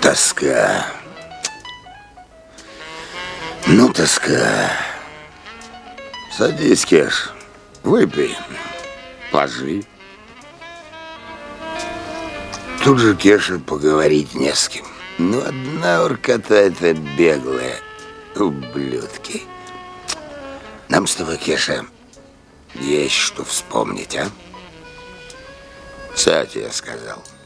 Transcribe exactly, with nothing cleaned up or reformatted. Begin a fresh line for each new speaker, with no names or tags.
тоска. Ну, тоска. Садись, Кеш, выпей, пожи. Тут же, Кеша, поговорить не с кем. Ну, одна уркота-то беглая, ублюдки. Нам с тобой, Кеша, есть что вспомнить, а? Сядь, я сказал.